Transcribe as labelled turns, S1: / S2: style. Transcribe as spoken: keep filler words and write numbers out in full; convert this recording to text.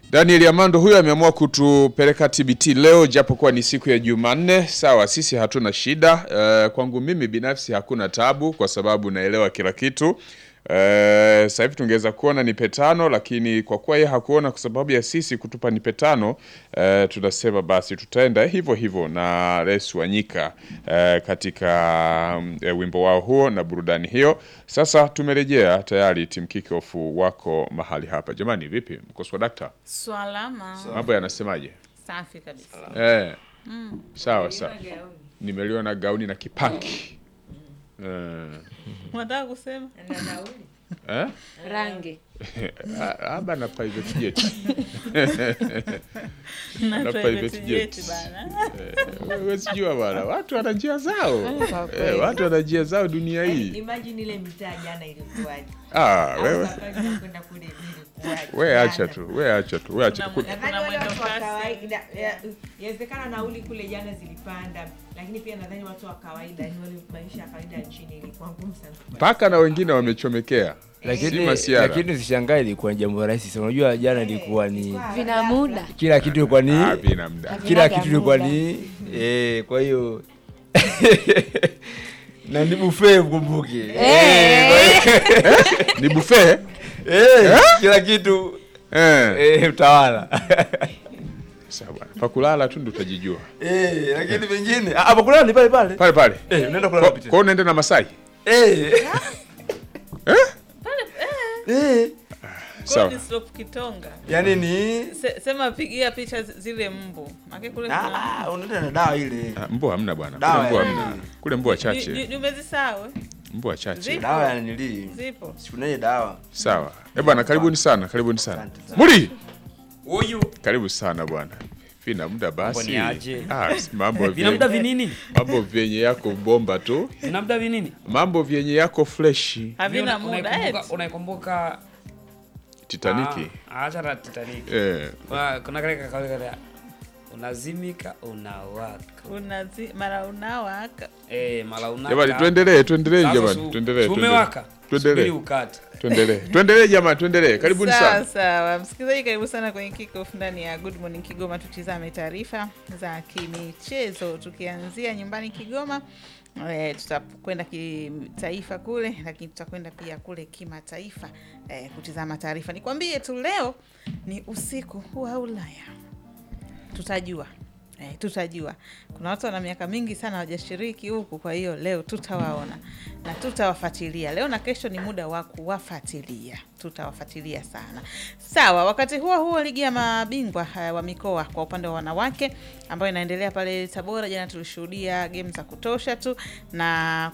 S1: Daniel Amando huyu ameamua kutupeleka T B T leo japo kwa ni siku ya Jumanne. Sawa, sisi hatuna shida. Uh, kwangu mimi binafsi hakuna tabu kwa sababu naelewa kila kitu. Uh, sasa hivi tungeweza kuona nipe tano, lakini kwa kuwa yeye hakuona kwa sababu ya sisi kutupa nipe tano, uh, tunasema basi tutaenda hivyo hivyo na Res Wanyika uh, katika um, wimbo wao huo na burudani hiyo. Sasa tumerejea tayari, team kick off wako mahali hapa. Jamani, vipi? Mko sawa dakta?
S2: Swalama.
S1: Mambo yanasemaje?
S2: Safi kabisa.
S1: Eh. Mm. Sawa sawa. Nimeliona gauni na kipaki. Eh.
S2: Unataka kusema?
S3: Na nauli.
S1: Eh?
S3: Rangi.
S1: Aba na private jet.
S2: Na private jet bana.
S1: Wewe sijua bana. Watu wana njia zao. Eh, watu wana njia zao dunia hii.
S3: Imagine ile mitaa jana ilikuwaje.
S1: Ah, wewe.
S3: Kwenda kule ilikuwaje.
S1: Wewe acha tu, wewe acha tu, wewe acha tu.
S3: Nadhani wale watu wa kawaida, inawezekana nauli kule jana zilipanda, lakini pia nadhani watu wa kawaida, ni wale maisha ya kawaida nchini ilikuwa ngumu sana.
S1: Paka na wengine wamechomekea.
S4: Lakini lakini usishangae ilikuwa jambo rahisi. Unajua jana ilikuwa ni
S5: vina muda.
S4: Kila kitu ilikuwa ni
S1: ah, vina muda.
S4: Kila kitu ilikuwa ni eh, kwa hiyo na ni buffet mkumbuke.
S5: Eh.
S1: Ni buffet?
S4: Eh, kila kitu
S1: eh
S4: eh utawala.
S1: Sawa bwana. Pa kulala tu ndo utajijua.
S4: Eh, lakini vingine ah, pa kulala ni pale pale.
S1: Pale pale.
S4: Eh, unaenda kulala picha.
S1: Kwa hiyo unaenda na Masai?
S4: Eh.
S1: Eh?
S4: Eh.
S2: Sawa. Ni slope Kitonga.
S4: Yaani ni
S2: Se, sema pigia picha zile mbu. Maana kule kuna
S4: ah, unaenda na dawa ile.
S1: Ah, mbu hamna bwana. Kule mbu hamna. Kule mbu chache.
S2: Ni umezisahau?
S1: Mbu chache.
S4: Dawa ya nili.
S2: Zipo.
S4: Sikunaye dawa.
S1: Sawa. Eh bwana, karibuni sana, karibuni sana. Muri.
S6: Huyu.
S1: Karibu sana bwana. Vina muda basi.
S6: Ah,
S1: mambo
S6: vina muda vinini?
S1: Mambo vyenye yako bomba tu.
S6: Vina muda vinini?
S1: Mambo vyenye yako fresh.
S2: Havina muda eti.
S6: Unaikumbuka
S1: Titanic?
S6: Ah, acha na Titanic.
S1: Eh.
S6: Kuna kale kakao kale unazimika unawaka.
S2: Unazi mara unawaka.
S6: Eh, mara unawaka.
S1: Jamani tuendelee, tuendelee jamani, tuendelee.
S6: Tumewaka.
S1: Tuendelee.
S6: Ukate.
S1: Tuendelee. Tuendelee jamani, tuendelee. Karibuni sana.
S2: Sawa sawa. Msikilizaji, karibu sana kwenye kick off ndani ya Good Morning Kigoma. Tutizame taarifa za kimichezo tukianzia nyumbani Kigoma. Eh, tutakwenda kitaifa kule, lakini tutakwenda pia kule kimataifa eh, kutizama taarifa. Nikwambie tu leo ni usiku wa Ulaya. Tutajua. Eh, tutajua. Kuna watu wana miaka mingi sana hawajashiriki huku, kwa hiyo leo tutawaona na tutawafuatilia. Leo na kesho ni muda wa kuwafuatilia. Tutawafuatilia sana. Sawa, wakati huo huo ligi ya mabingwa uh, wa mikoa kwa upande wa wanawake ambayo inaendelea pale Tabora. Jana tulishuhudia game za kutosha tu, na